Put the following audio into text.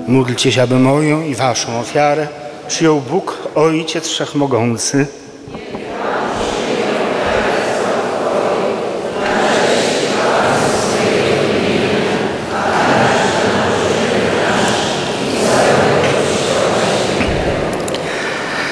Módlcie się, aby moją i waszą ofiarę przyjął Bóg, Ojciec Wszechmogący,